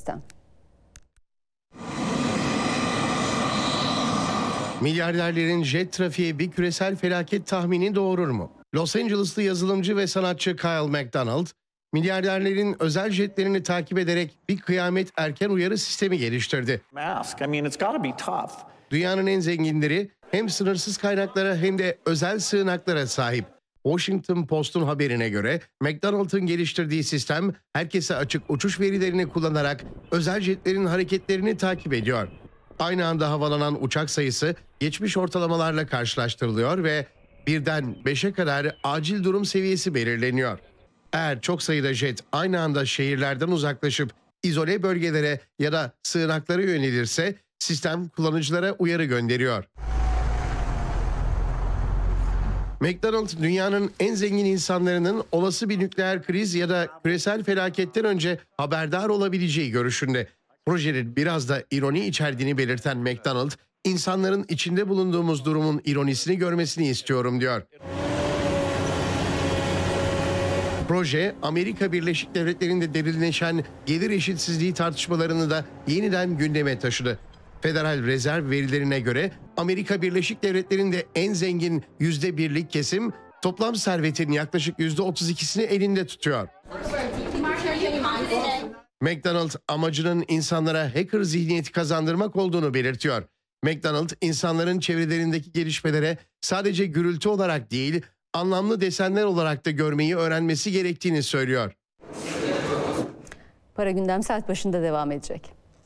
sistem. Milyarderlerin jet trafiği bir küresel felaket tahmini doğurur mu? Los Angeles'lı yazılımcı ve sanatçı Kyle MacDonald, milyarderlerin özel jetlerini takip ederek bir kıyamet erken uyarı sistemi geliştirdi. Dünyanın en zenginleri hem sınırsız kaynaklara hem de özel sığınaklara sahip. Washington Post'un haberine göre McDonald'ın geliştirdiği sistem herkese açık uçuş verilerini kullanarak özel jetlerin hareketlerini takip ediyor. Aynı anda havalanan uçak sayısı geçmiş ortalamalarla karşılaştırılıyor ve birden 5'e kadar acil durum seviyesi belirleniyor. Eğer çok sayıda jet aynı anda şehirlerden uzaklaşıp izole bölgelere ya da sığınaklara yönelirse sistem kullanıcılara uyarı gönderiyor. McDonald, dünyanın en zengin insanlarının olası bir nükleer kriz ya da küresel felaketten önce haberdar olabileceği görüşünde. Projenin biraz da ironi içerdiğini belirten McDonald, insanların içinde bulunduğumuz durumun ironisini görmesini istiyorum diyor. Proje, Amerika Birleşik Devletleri'nde derinleşen gelir eşitsizliği tartışmalarını da yeniden gündeme taşıdı. Federal Rezerv verilerine göre Amerika Birleşik Devletleri'nde en zengin %1'lik kesim toplam servetin yaklaşık %32'sini elinde tutuyor. McDonald amacının insanlara hacker zihniyeti kazandırmak olduğunu belirtiyor. McDonald insanların çevrelerindeki gelişmelere sadece gürültü olarak değil, anlamlı desenler olarak da görmeyi öğrenmesi gerektiğini söylüyor. Para Gündem saat başında devam edecek.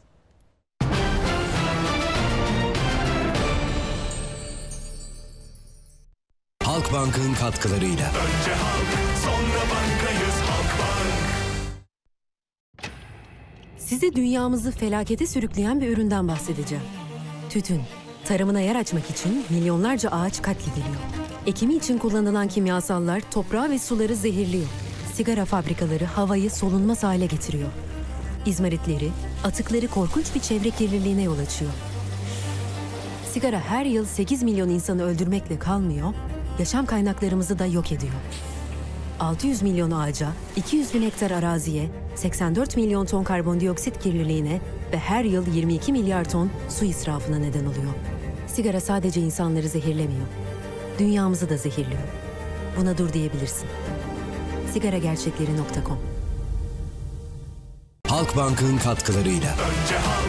Halkbank'ın katkılarıyla. Önce halk, sonra bankayız Halkbank. Size dünyamızı felakete sürükleyen bir üründen bahsedeceğim. Tütün. Tarımına yer açmak için milyonlarca ağaç katlediliyor. Ekimi için kullanılan kimyasallar toprağı ve suları zehirliyor. Sigara fabrikaları havayı solunmaz hale getiriyor. İzmaritleri, atıkları korkunç bir çevre kirliliğine yol açıyor. Sigara her yıl 8 milyon insanı öldürmekle kalmıyor, yaşam kaynaklarımızı da yok ediyor. 600 milyon ağaca, 200 bin hektar araziye, 84 milyon ton karbondioksit kirliliğine ve her yıl 22 milyar ton su israfına neden oluyor. Sigara sadece insanları zehirlemiyor, dünyamızı da zehirliyor. Buna dur diyebilirsin. Sigaragerçekleri.com. Halkbank'ın katkılarıyla. Önce halk.